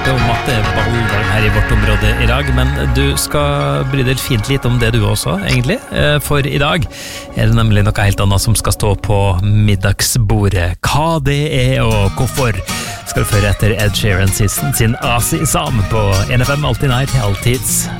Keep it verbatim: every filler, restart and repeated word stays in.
snakke om at det er balldag her i vårt område i dag, men du skal bry deg fint litt om det du også, egentlig. For i dag er det nemlig noe helt annet som skal stå på middagsbordet. Hva det er og hvorfor skal du føre etter Ed Sheeran sin Asi Sam på N F M, alltid nær, alltids.